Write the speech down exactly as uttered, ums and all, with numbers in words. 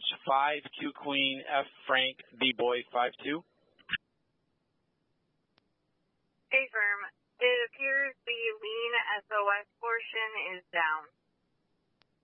five, Q Queen, F Frank, B Boy five two. Affirm. It appears the lean S O S portion is down.